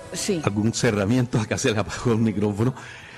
Sí. algún cerramiento, acá se le apagó el micrófono,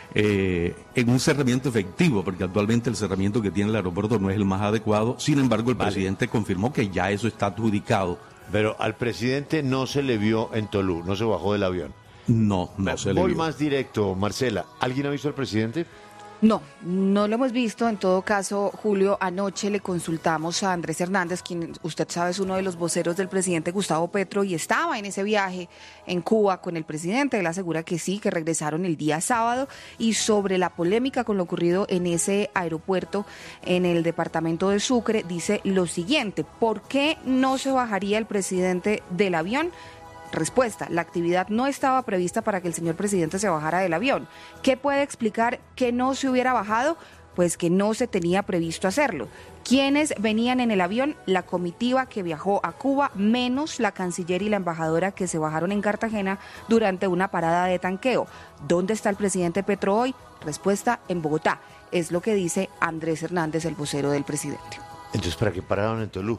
en un cerramiento efectivo, porque actualmente el cerramiento que tiene el aeropuerto no es el más adecuado. Sin embargo, el presidente confirmó que ya eso está adjudicado. Pero al presidente no se le vio en Tolú, no se bajó del avión. No se le Voy vio. más directo, Marcela. ¿Alguien ha visto al presidente? No, no lo hemos visto. En todo caso, Julio, anoche le consultamos a Andrés Hernández, quien usted sabe es uno de los voceros del presidente Gustavo Petro y estaba en ese viaje en Cuba con el presidente. Él asegura que sí, que regresaron el día sábado. Y sobre la polémica con lo ocurrido en ese aeropuerto en el departamento de Sucre, dice lo siguiente: ¿por qué no se bajaría el presidente del avión? Respuesta: la actividad no estaba prevista para que el señor presidente se bajara del avión. ¿Qué puede explicar que no se hubiera bajado? Pues que no se tenía previsto hacerlo. ¿Quiénes venían en el avión? La comitiva que viajó a Cuba, menos la canciller y la embajadora que se bajaron en Cartagena durante una parada de tanqueo. ¿Dónde está el presidente Petro hoy? Respuesta: en Bogotá. Es lo que dice Andrés Hernández, el vocero del presidente. Entonces, ¿para qué pararon en Tolú?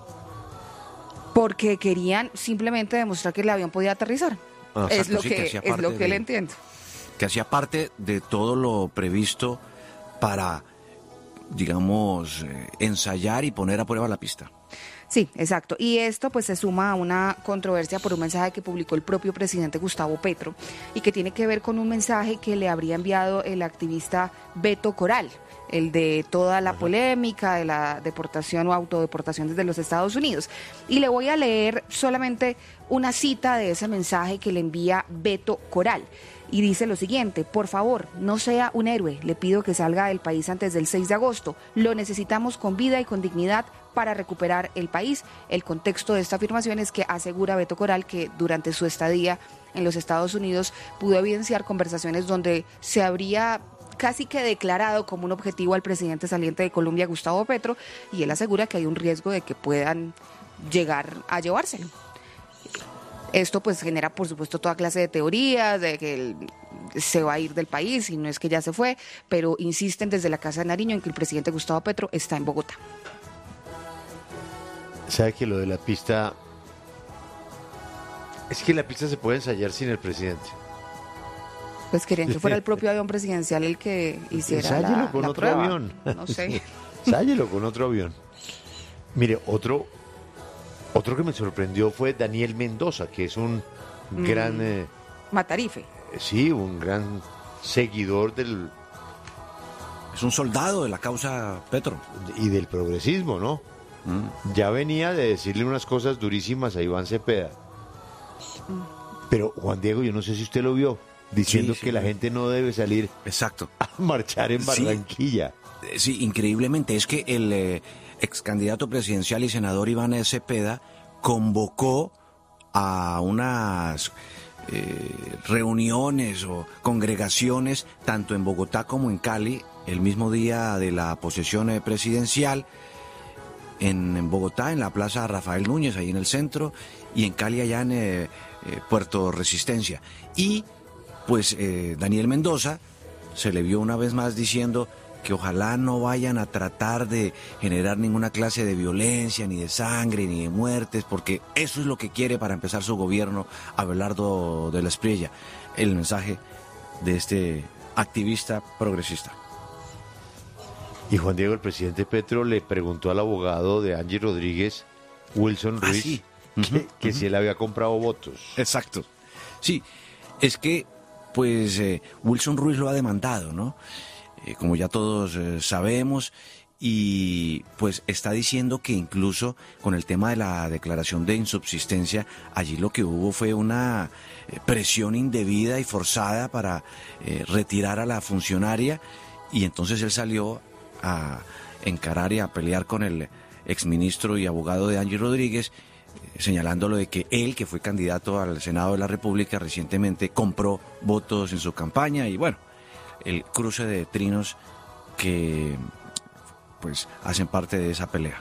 Porque querían simplemente demostrar que el avión podía aterrizar. Es lo que él entiende. Que hacía parte de todo lo previsto para, digamos, ensayar y poner a prueba la pista. Sí, exacto. Y esto pues se suma a una controversia por un mensaje que publicó el propio presidente Gustavo Petro y que tiene que ver con un mensaje que le habría enviado el activista Beto Coral, el de toda la polémica de la deportación o autodeportación desde los Estados Unidos. Y le voy a leer solamente una cita de ese mensaje que le envía Beto Coral. Y dice lo siguiente: por favor, no sea un héroe, le pido que salga del país antes del 6 de agosto, lo necesitamos con vida y con dignidad para recuperar el país. El contexto de esta afirmación es que asegura Beto Coral que durante su estadía en los Estados Unidos pudo evidenciar conversaciones donde se habría casi que declarado como un objetivo al presidente saliente de Colombia, Gustavo Petro, y él asegura que hay un riesgo de que puedan llegar a llevárselo. Esto pues genera, por supuesto, toda clase de teorías de que él se va a ir del país y no es que ya se fue, pero insisten desde la Casa de Nariño en que el presidente Gustavo Petro está en Bogotá. ¿Sabe que lo de la pista... Es que la pista se puede ensayar sin el presidente? Pues querían que fuera el propio avión presidencial el que hiciera Ensáyelo con la otro prueba. avión. No sé. Ensáyelo con otro avión. Mire, otro que me sorprendió fue Daniel Mendoza, que es un gran... Matarife. Sí, un gran seguidor del... Es un soldado de la causa Petro. Y del progresismo, ¿no? Ya venía de decirle unas cosas durísimas a Iván Cepeda. Pero Juan Diego, yo no sé si usted lo vio, diciendo que la gente no debe salir Exacto a marchar en Barranquilla. Sí, increíblemente. Es que el ex candidato presidencial y senador Iván Cepeda convocó a unas reuniones o congregaciones tanto en Bogotá como en Cali el mismo día de la posesión presidencial. En Bogotá, en la Plaza Rafael Núñez, ahí en el centro, y en Cali, allá en Puerto Resistencia. Y pues Daniel Mendoza se le vio una vez más diciendo que ojalá no vayan a tratar de generar ninguna clase de violencia, ni de sangre, ni de muertes, porque eso es lo que quiere para empezar su gobierno, Abelardo de la Espriella. El mensaje de este activista progresista. Y Juan Diego, el presidente Petro le preguntó al abogado de Angie Rodríguez, Wilson Ruiz, sí. que si él había comprado votos. Exacto. Sí, es que pues Wilson Ruiz lo ha demandado, ¿no? Como ya todos sabemos, y pues está diciendo que incluso con el tema de la declaración de insubsistencia, allí lo que hubo fue una presión indebida y forzada para retirar a la funcionaria, y entonces él salió a encarar y a pelear con el exministro y abogado de Angie Rodríguez, señalándolo de que él, que fue candidato al Senado de la República recientemente, compró votos en su campaña, y bueno, el cruce de trinos que pues hacen parte de esa pelea.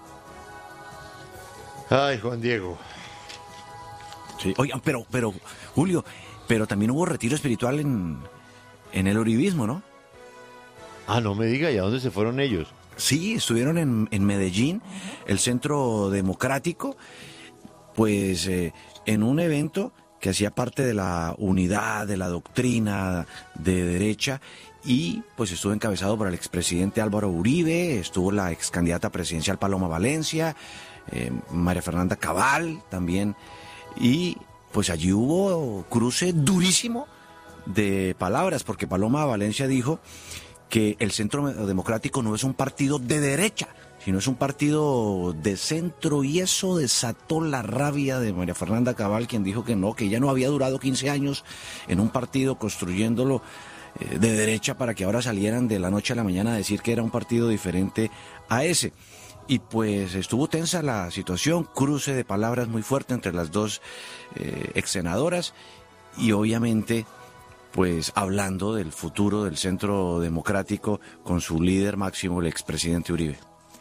Ay, Juan Diego. Sí. Oigan, pero Julio, pero también hubo retiro espiritual en el uribismo, ¿no? Ah, no me diga, ¿y a dónde se fueron ellos? Sí, estuvieron en Medellín, el Centro Democrático, pues en un evento que hacía parte de la unidad, de la doctrina de derecha, y pues estuvo encabezado por el expresidente Álvaro Uribe, estuvo la ex candidata presidencial Paloma Valencia, María Fernanda Cabal también, y pues allí hubo cruce durísimo de palabras, porque Paloma Valencia dijo que el Centro Democrático no es un partido de derecha, sino es un partido de centro, y eso desató la rabia de María Fernanda Cabal, quien dijo que no, que ella no había durado 15 años en un partido construyéndolo de derecha para que ahora salieran de la noche a la mañana a decir que era un partido diferente a ese. Y pues estuvo tensa la situación, cruce de palabras muy fuerte entre las dos ex senadoras, y obviamente pues hablando del futuro del Centro Democrático con su líder máximo, el expresidente Uribe.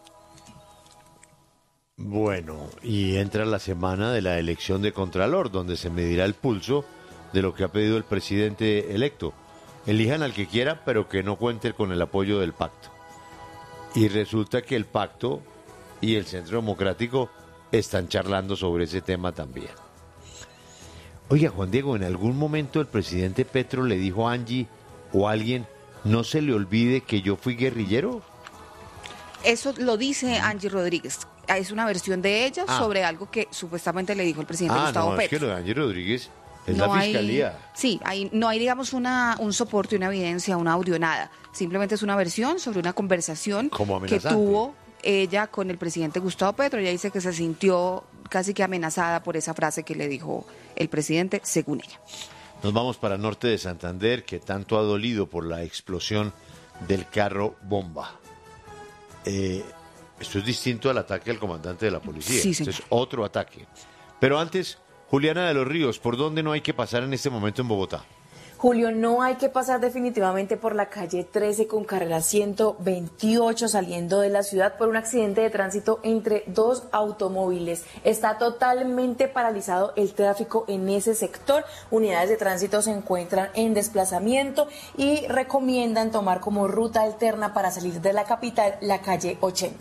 Bueno, y entra la semana de la elección de Contralor, donde se medirá el pulso de lo que ha pedido el presidente electo. Elijan al que quiera, pero que no cuente con el apoyo del pacto. Y resulta que el pacto y el Centro Democrático están charlando sobre ese tema también. Oiga, Juan Diego, ¿en algún momento el presidente Petro le dijo a Angie o a alguien, no se le olvide que yo fui guerrillero? Eso lo dice Angie Rodríguez. Es una versión de ella sobre algo que supuestamente le dijo el presidente Gustavo Petro. Es que lo de Angie Rodríguez es no la fiscalía. Sí, no hay, digamos, un soporte, una evidencia, un audio, nada. Simplemente es una versión sobre una conversación que tuvo ella con el presidente Gustavo Petro. Ella dice que se sintió casi que amenazada por esa frase que le dijo el presidente, según ella. Nos vamos para el norte de Santander, que tanto ha dolido por la explosión del carro bomba. Esto es distinto al ataque al comandante de la policía. Sí, esto es otro ataque. Pero antes, Juliana de los Ríos, ¿por dónde no hay que pasar en este momento en Bogotá? Julio, no hay que pasar definitivamente por la calle 13 con carrera 128 saliendo de la ciudad por un accidente de tránsito entre dos automóviles. Está totalmente paralizado el tráfico en ese sector. Unidades de tránsito se encuentran en desplazamiento y recomiendan tomar como ruta alterna para salir de la capital la calle 80.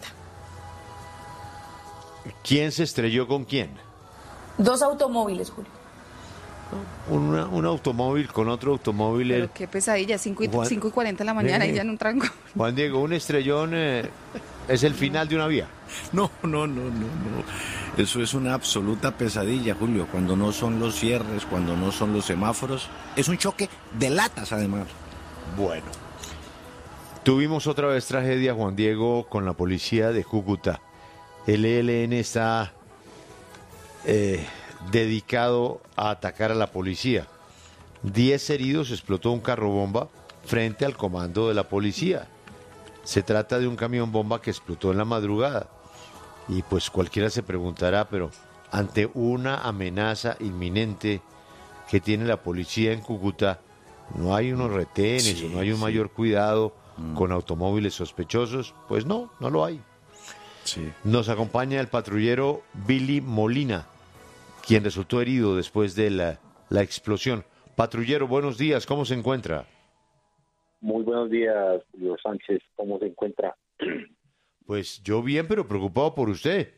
¿Quién se estrelló con quién? Dos automóviles, Julio. Un automóvil con otro automóvil. Pero qué pesadilla, 5:40 de la mañana y ya en un tranco. Juan Diego, un estrellón es el final de una vía. No. Eso es una absoluta pesadilla, Julio. Cuando no son los cierres, cuando no son los semáforos. Es un choque de latas, además. Bueno. Tuvimos otra vez tragedia, Juan Diego, con la policía de Cúcuta. El ELN está dedicado a atacar a la policía. 10 heridos, explotó un carro bomba frente al comando de la policía. Se trata de un camión bomba que explotó en la madrugada. Y pues cualquiera se preguntará, pero ante una amenaza inminente que tiene la policía en Cúcuta, ¿no hay unos retenes o no hay un mayor cuidado con automóviles sospechosos? Pues no lo hay. Sí. Nos acompaña el patrullero Billy Molina, quien resultó herido después de la explosión. Patrullero, buenos días, ¿cómo se encuentra? Muy buenos días, Julio Sánchez, ¿cómo se encuentra? Pues yo bien, pero preocupado por usted.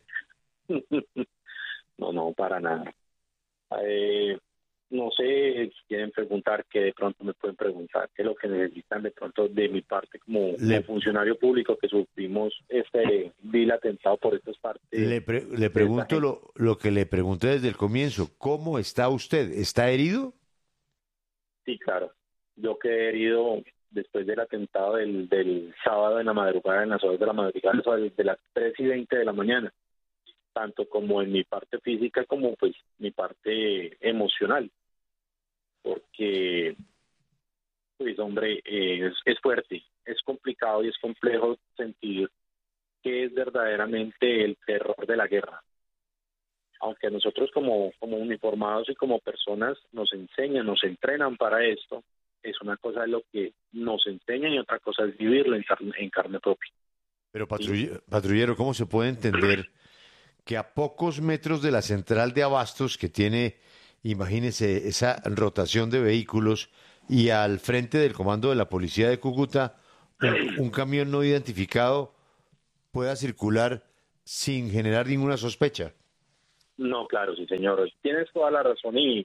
No, para nada. No sé si quieren preguntar, que de pronto me pueden preguntar, qué es lo que necesitan de pronto de mi parte como funcionario público que sufrimos este vil atentado por estas partes. Le pregunto lo que le pregunté desde el comienzo, ¿cómo está usted? ¿Está herido? Sí, claro. Yo quedé herido después del atentado del sábado en la madrugada, en las horas de la madrugada, desde las 3:20 de la mañana, tanto como en mi parte física como pues mi parte emocional, porque pues hombre, es fuerte, es complicado y es complejo sentir que es verdaderamente el terror de la guerra. Aunque nosotros como uniformados y como personas nos enseñan, nos entrenan para esto, es una cosa de lo que nos enseñan y otra cosa es vivirlo en carne propia. Pero patrullero, ¿cómo se puede entender que a pocos metros de la central de abastos que tiene, imagínese, esa rotación de vehículos y al frente del comando de la policía de Cúcuta, un camión no identificado pueda circular sin generar ninguna sospecha? No, claro, sí, señor. Tienes toda la razón y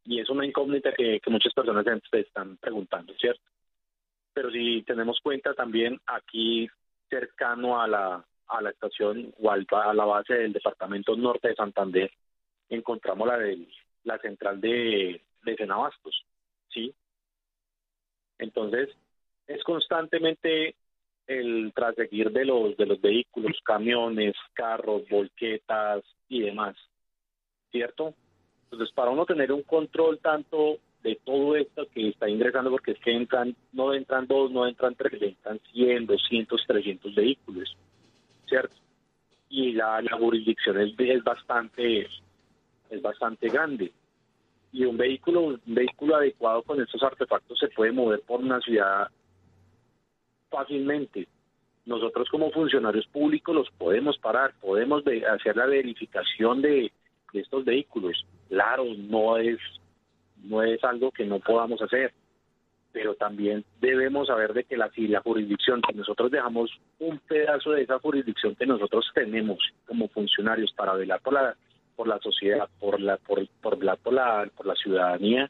Y es una incógnita que muchas personas se están preguntando, ¿cierto? Pero si tenemos cuenta también aquí cercano a la estación o a la base del departamento norte de Santander, encontramos la central de Senabastos, ¿sí? Entonces, es constantemente el traseguir de los vehículos, camiones, carros, volquetas y demás, ¿cierto? Entonces, para uno tener un control tanto de todo esto que está ingresando, porque es que no entran 2, no entran 3, entran 100, 200, 300 vehículos, ¿cierto? Y la jurisdicción es bastante grande. Y un vehículo adecuado con estos artefactos se puede mover por una ciudad fácilmente. Nosotros como funcionarios públicos los podemos parar, podemos hacer la verificación de estos vehículos. Claro, no es algo que no podamos hacer, pero también debemos saber de que si la jurisdicción, si nosotros dejamos un pedazo de esa jurisdicción que nosotros tenemos como funcionarios para velar por la sociedad, por la ciudadanía,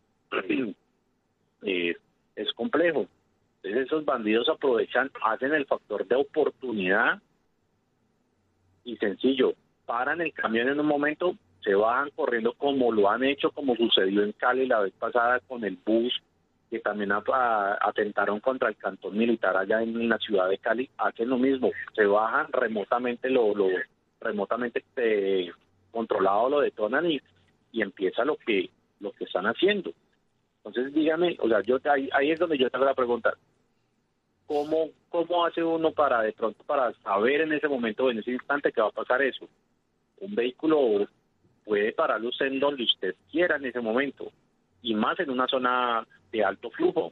es complejo. Entonces esos bandidos hacen el factor de oportunidad y sencillo, paran el camión en un momento, se bajan corriendo como lo han hecho, como sucedió en Cali la vez pasada con el bus, que también atentaron contra el cantón militar allá en la ciudad de Cali. Hacen lo mismo, se bajan remotamente, remotamente controlado, lo detonan y empieza lo que están haciendo. Entonces dígame, o sea, ahí es donde yo te hago la pregunta, ¿cómo hace uno para saber en ese momento, en ese instante que va a pasar eso? Un vehículo puede pararlo usted en donde usted quiera en ese momento, y más en una zona de alto flujo.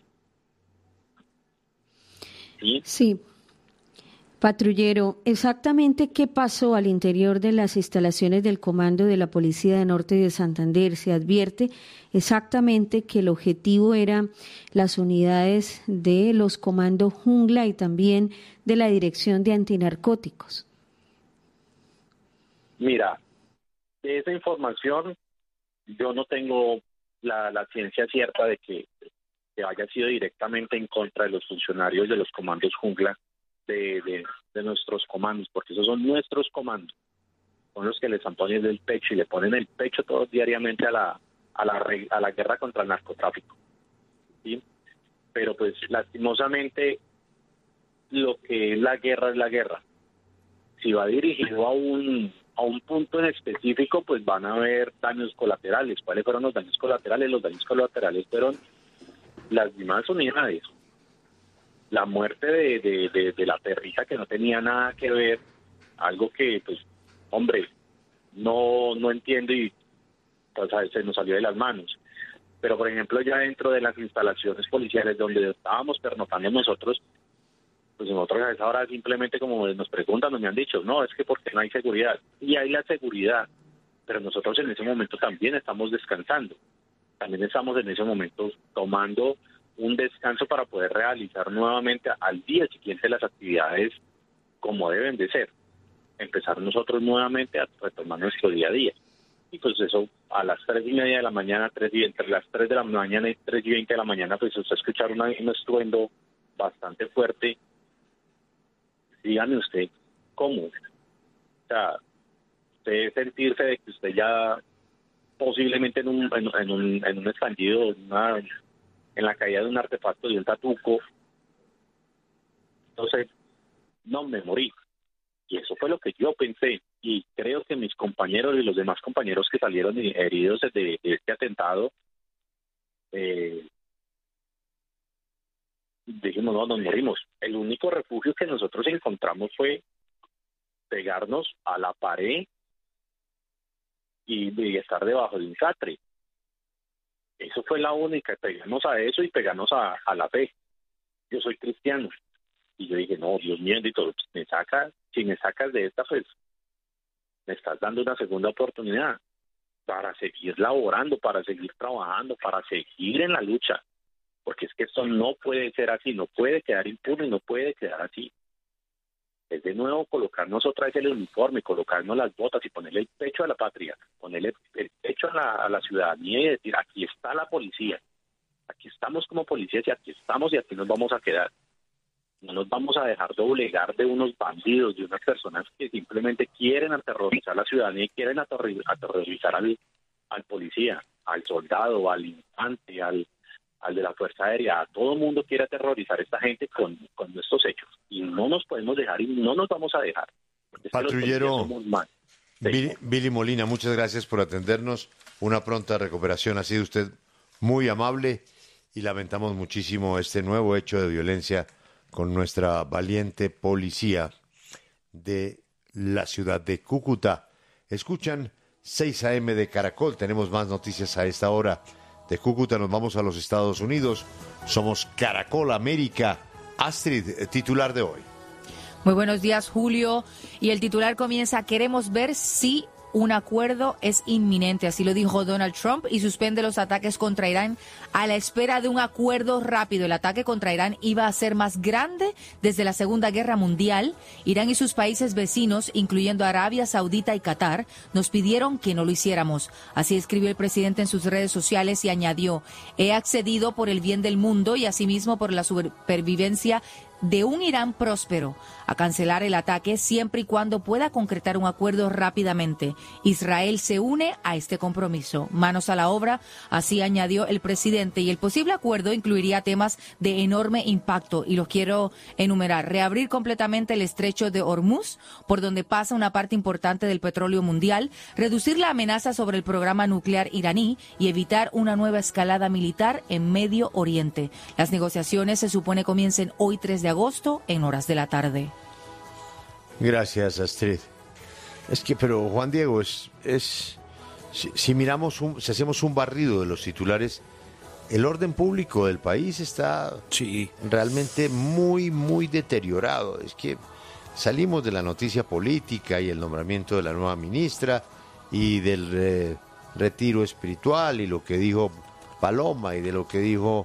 ¿Sí? Sí. Patrullero, ¿exactamente qué pasó al interior de las instalaciones del Comando de la Policía de Norte de Santander? Se advierte exactamente que el objetivo eran las unidades de los comandos Jungla y también de la Dirección de Antinarcóticos. Mira, de esa información yo no tengo la ciencia cierta de que haya sido directamente en contra de los funcionarios de los comandos Jungla, de nuestros comandos, porque esos son nuestros comandos, son los que les están poniendo el pecho y le ponen el pecho todos diariamente a la guerra contra el narcotráfico, ¿sí? Pero pues lastimosamente lo que es la guerra. Si va dirigido a un punto en específico, pues van a haber daños colaterales. ¿Cuáles fueron los daños colaterales? Los daños colaterales fueron las demás unidades. La muerte de la perrita que no tenía nada que ver, algo que, pues, hombre, no entiendo y pues, se nos salió de las manos. Pero, por ejemplo, ya dentro de las instalaciones policiales donde estábamos pernoctando nosotros, pues nosotros a esa hora simplemente como nos preguntan, nos han dicho, no, es que porque no hay seguridad. Y hay la seguridad, pero nosotros en ese momento también estamos descansando. También estamos en ese momento tomando un descanso para poder realizar nuevamente al día siguiente las actividades como deben de ser. Empezar nosotros nuevamente a retomar nuestro día a día. Y pues eso a las 3:30 de la mañana, entre las 3 de la mañana y 3:20 de la mañana, pues usted escuchar un estruendo bastante fuerte. Dígame usted, ¿cómo? O sea, usted sentirse de que usted ya posiblemente en un estallido, en la caída de un artefacto, de un tatuco. Entonces, no, me morí. Y eso fue lo que yo pensé. Y creo que mis compañeros y los demás compañeros que salieron heridos de este atentado, dijimos, no, nos morimos. El único refugio que nosotros encontramos fue pegarnos a la pared y estar debajo de un catre. Eso fue la única, pegamos a eso y pegamos a la fe. Yo soy cristiano. Y yo dije, no, Dios mío, si me sacas de esta, pues me estás dando una segunda oportunidad para seguir laborando, para seguir trabajando, para seguir en la lucha. Porque es que esto no puede ser así, no puede quedar impune, no puede quedar así. es de nuevo colocarnos otra vez el uniforme, colocarnos las botas y ponerle el pecho a la patria, ponerle el pecho a la ciudadanía y decir, aquí está la policía, aquí estamos como policías y aquí estamos y aquí nos vamos a quedar. No nos vamos a dejar doblegar de unos bandidos, de unas personas que simplemente quieren aterrorizar a la ciudadanía y quieren aterrorizar al policía, al soldado, al infante, al de la Fuerza Aérea. A todo mundo quiere aterrorizar a esta gente con estos hechos. Y no nos podemos dejar y no nos vamos a dejar. Patrullero Billy Molina, muchas gracias por atendernos. Una pronta recuperación. Ha sido usted muy amable y lamentamos muchísimo este nuevo hecho de violencia con nuestra valiente policía de la ciudad de Cúcuta. Escuchan 6 AM de Caracol. Tenemos más noticias a esta hora. De Cúcuta nos vamos a los Estados Unidos. Somos Caracol América. Astrid, titular de hoy. Muy buenos días, Julio. Y el titular comienza: queremos ver si un acuerdo es inminente. Así lo dijo Donald Trump y suspende los ataques contra Irán a la espera de un acuerdo rápido. El ataque contra Irán iba a ser más grande desde la Segunda Guerra Mundial. Irán y sus países vecinos, incluyendo Arabia Saudita y Qatar, nos pidieron que no lo hiciéramos. Así escribió el presidente en sus redes sociales y añadió: he accedido por el bien del mundo y asimismo por la supervivencia de un Irán próspero a cancelar el ataque siempre y cuando pueda concretar un acuerdo rápidamente. Israel se une a este compromiso. Manos a la obra, así añadió el presidente, y el posible acuerdo incluiría temas de enorme impacto y los quiero enumerar: reabrir completamente el estrecho de Hormuz, por donde pasa una parte importante del petróleo mundial, reducir la amenaza sobre el programa nuclear iraní y evitar una nueva escalada militar en Medio Oriente. Las negociaciones se supone comiencen hoy 3 de agosto en horas de la tarde. Gracias, Astrid. Pero Juan Diego, si miramos, si hacemos un barrido de los titulares, el orden público del país está realmente muy, muy deteriorado. Es que salimos de la noticia política y el nombramiento de la nueva ministra y del retiro espiritual y lo que dijo Paloma y de lo que dijo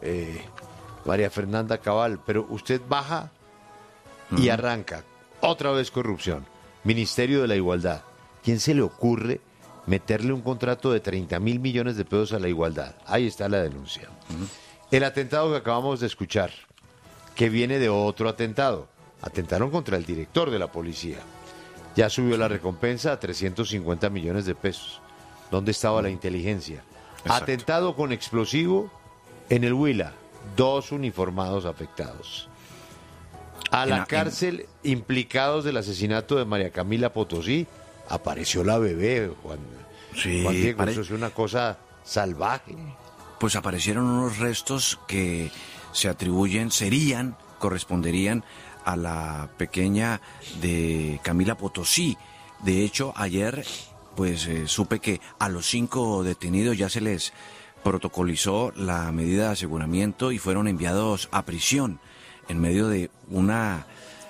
María Fernanda Cabal, pero usted baja y arranca. Otra vez corrupción. Ministerio de la Igualdad. ¿Quién se le ocurre meterle un contrato de 30.000 millones de pesos a la igualdad? Ahí está la denuncia. El atentado que acabamos de escuchar, que viene de otro atentado. Atentaron contra el director de la policía. Ya subió la recompensa a 350 millones de pesos. ¿Dónde estaba la inteligencia? Exacto. Atentado con explosivo en el Huila. 2 uniformados afectados. A la cárcel, implicados del asesinato de María Camila Potosí, apareció la bebé, Juan Diego. Eso es una cosa salvaje. Pues aparecieron unos restos que se corresponderían a la pequeña de Camila Potosí. De hecho, ayer supe que a los 5 detenidos ya se les protocolizó la medida de aseguramiento y fueron enviados a prisión en medio de una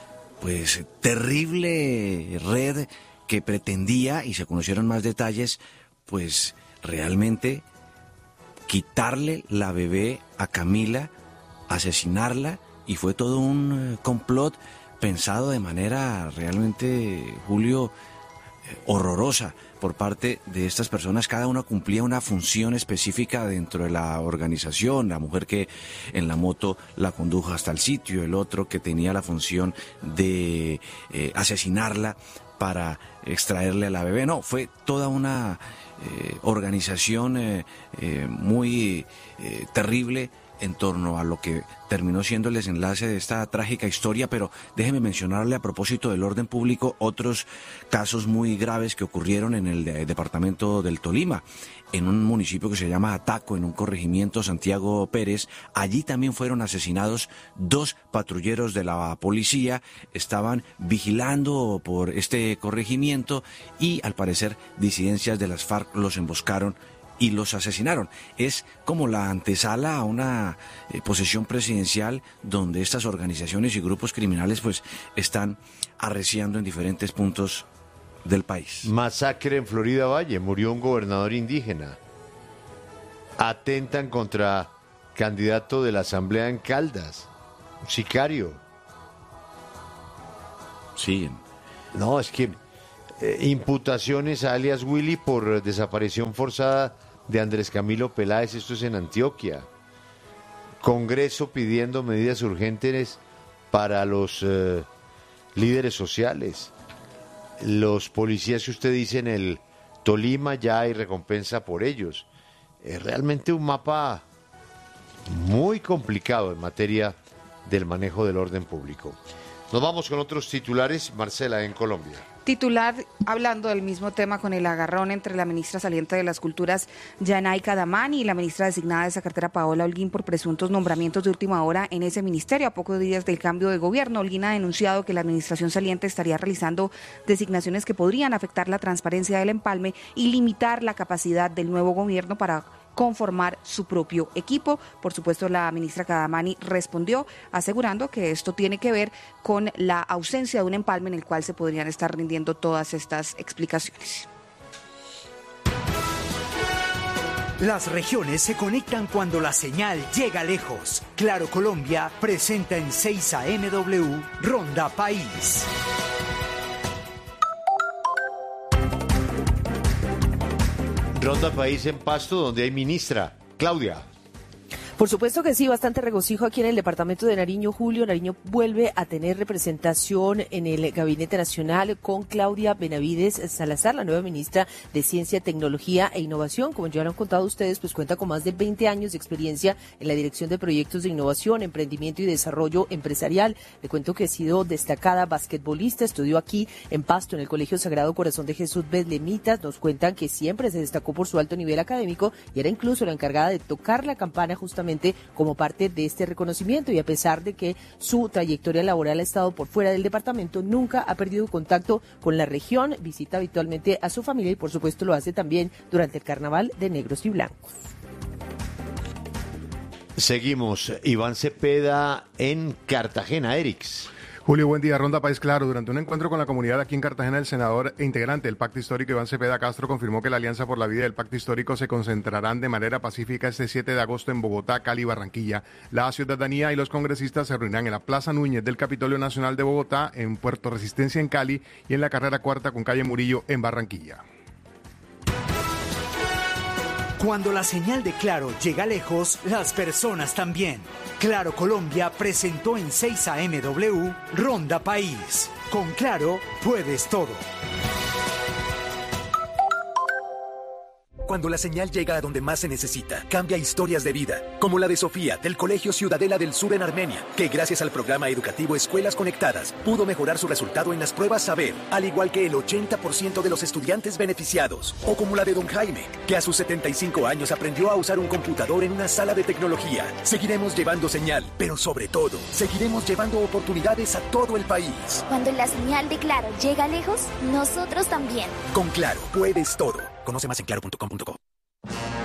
terrible red que pretendía, y se conocieron más detalles, realmente quitarle la bebé a Camila, asesinarla, y fue todo un complot pensado de manera realmente, Julio, horrorosa por parte de estas personas. Cada una cumplía una función específica dentro de la organización. La mujer que en la moto la condujo hasta el sitio, el otro que tenía la función de asesinarla para extraerle a la bebé. No, fue toda una organización muy terrible en torno a lo que terminó siendo el desenlace de esta trágica historia. Pero déjeme mencionarle, a propósito del orden público, otros casos muy graves que ocurrieron en el departamento del Tolima, en un municipio que se llama Ataco, en un corregimiento Santiago Pérez. Allí también fueron asesinados 2 patrulleros de la policía. Estaban vigilando por este corregimiento y, al parecer, disidencias de las FARC los emboscaron y los asesinaron. Es como la antesala a una posesión presidencial donde estas organizaciones y grupos criminales están arreciando en diferentes puntos del país. Masacre en Florida Valle, murió un gobernador indígena. Atentan contra candidato de la Asamblea en Caldas, un sicario. Sí. No, es que imputaciones a alias Willy por desaparición forzada de Andrés Camilo Peláez, esto es en Antioquia. Congreso pidiendo medidas urgentes para los líderes sociales. Los policías que usted dice en el Tolima, ya hay recompensa por ellos. Es realmente un mapa muy complicado en materia del manejo del orden público. Nos vamos con otros titulares, Marcela, en Colombia. Titular, hablando del mismo tema, con el agarrón entre la ministra saliente de las Culturas, Yanayka Damani, y la ministra designada de esa cartera, Paola Holguín, por presuntos nombramientos de última hora en ese ministerio. A pocos días del cambio de gobierno, Holguín ha denunciado que la administración saliente estaría realizando designaciones que podrían afectar la transparencia del empalme y limitar la capacidad del nuevo gobierno para conformar su propio equipo. Por supuesto, la ministra Kadamani respondió asegurando que esto tiene que ver con la ausencia de un empalme en el cual se podrían estar rindiendo todas estas explicaciones. Las regiones se conectan cuando la señal llega lejos. Claro Colombia presenta en 6 AM Ronda País. Ronda País en Pasto, donde hay ministra. Claudia. Por supuesto que sí, bastante regocijo aquí en el departamento de Nariño. Julio, Nariño vuelve a tener representación en el Gabinete Nacional con Claudia Benavides Salazar, la nueva ministra de Ciencia, Tecnología e Innovación. Como ya lo han contado ustedes, pues cuenta con más de 20 años de experiencia en la dirección de proyectos de innovación, emprendimiento y desarrollo empresarial. Le cuento que ha sido destacada basquetbolista, estudió aquí en Pasto, en el Colegio Sagrado Corazón de Jesús Betlemitas. Nos cuentan que siempre se destacó por su alto nivel académico y era incluso la encargada de tocar la campana justamente como parte de este reconocimiento, y a pesar de que su trayectoria laboral ha estado por fuera del departamento, nunca ha perdido contacto con la región, visita habitualmente a su familia y por supuesto lo hace también durante el Carnaval de Negros y Blancos. Seguimos, Iván Cepeda en Cartagena, Erix. Julio, buen día. Ronda País Claro. Durante un encuentro con la comunidad aquí en Cartagena, el senador e integrante del Pacto Histórico, Iván Cepeda Castro, confirmó que la Alianza por la Vida y el Pacto Histórico se concentrarán de manera pacífica este 7 de agosto en Bogotá, Cali y Barranquilla. La ciudadanía y los congresistas se reunirán en la Plaza Núñez del Capitolio Nacional de Bogotá, en Puerto Resistencia en Cali y en la Carrera Cuarta con calle Murillo en Barranquilla. Cuando la señal de Claro llega lejos, las personas también. Claro Colombia presentó en 6 AM Ronda País. Con Claro puedes todo. Cuando la señal llega a donde más se necesita, cambia historias de vida, como la de Sofía, del Colegio Ciudadela del Sur en Armenia, que gracias al programa educativo Escuelas Conectadas, pudo mejorar su resultado en las pruebas Saber, al igual que el 80% de los estudiantes beneficiados. O como la de don Jaime, que a sus 75 años aprendió a usar un computador en una sala de tecnología. Seguiremos llevando señal, pero sobre todo, seguiremos llevando oportunidades a todo el país. Cuando la señal de Claro llega lejos, nosotros también. Con Claro, puedes todo. Conoce más en claro.com.co.